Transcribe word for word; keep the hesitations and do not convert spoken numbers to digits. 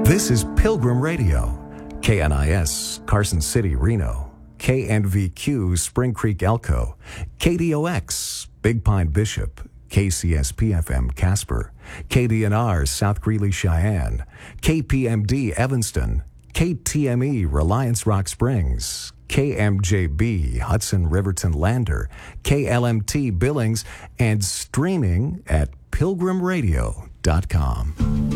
This is Pilgrim Radio, K N I S, Carson City, Reno, K N V Q, Spring Creek, Elko, K D O X, Big Pine, Bishop, K C S P F M, Casper, K D N R, South Greeley, Cheyenne, K P M D, Evanston, K T M E, Reliance Rock Springs, K M J B, Hudson Riverton Lander, K L M T Billings, and streaming at pilgrim radio dot com.